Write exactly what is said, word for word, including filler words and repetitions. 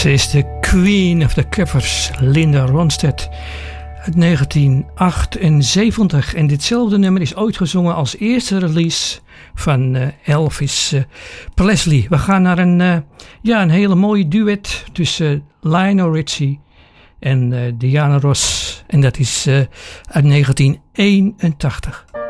Ze is de Queen of the Covers, Linda Ronstadt, uit negentien achtenzeventig. En ditzelfde nummer is ooit gezongen als eerste release van uh, Elvis uh, Presley. We gaan naar een, uh, ja, een hele mooie duet tussen uh, Lionel Richie en uh, Diana Ross. En dat is uh, uit negentien eenentachtig.